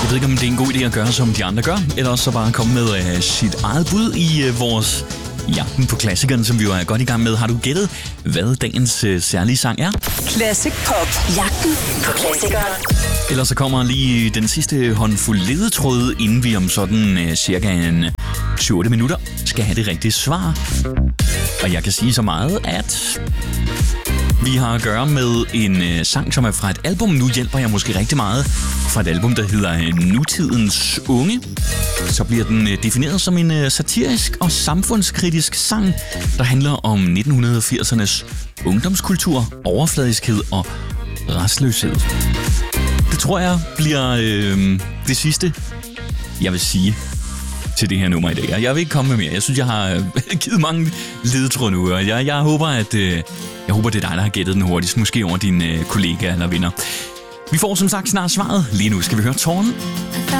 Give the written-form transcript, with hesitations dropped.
Jeg ved ikke, om det er en god idé at gøre, som de andre gør, eller også så bare komme med sit eget bud i vores jagten på klassikeren, som vi jo er godt i gang med. Har du gættet, hvad dagens særlige sang er? Classic Pop. Jagten på klassikeren. Ellers så kommer lige den sidste håndfuld ledetråde, inden vi om sådan cirka en 7-8 minutter skal have det rigtige svar. Og jeg kan sige så meget, at vi har at gøre med en sang, som er fra et album. Nu hjælper jeg måske rigtig meget. Fra et album, der hedder Nutidens Unge. Så bliver den defineret som en satirisk og samfundskritisk sang, der handler om 1980'ernes ungdomskultur, overfladiskhed og rastløshed. Det tror jeg bliver det sidste, jeg vil sige til det her nummer i dag. Jeg vil ikke komme med mere. Jeg synes, jeg har givet mange ledetråde nu, og jeg håber, at det er dig, der har gættet den hurtigst. Måske over dine kollegaer eller venner. Vi får som sagt snart svaret. Lige nu skal vi høre Tårn.